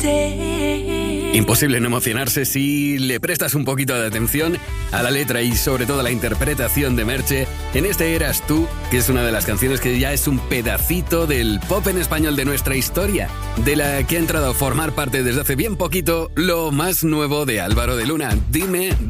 Imposible no emocionarse si le prestas un poquito de atención a la letra y sobre todo a la interpretación de Merche en este Eras Tú, que es una de las canciones que ya es un pedacito del pop en español de nuestra historia, de la que ha entrado a formar parte desde hace bien poquito lo más nuevo de Álvaro de Luna. Dime